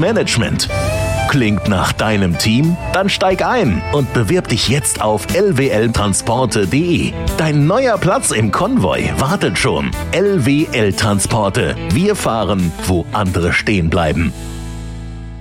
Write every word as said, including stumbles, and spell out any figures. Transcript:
Management. Klingt nach deinem Team? Dann steig ein und bewirb dich jetzt auf l w l transporte punkt d e. Dein neuer Platz im Konvoi wartet schon. L W L Transporte. Wir fahren, wo andere stehen bleiben.